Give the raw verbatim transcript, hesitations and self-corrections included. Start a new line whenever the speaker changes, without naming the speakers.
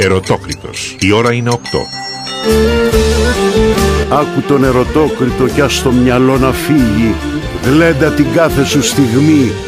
Ερωτόκριτος. Η ώρα είναι οκτώ.
Άκου τον ερωτόκριτο κι ας το μυαλό να φύγει. Γλέντα την κάθε σου στιγμή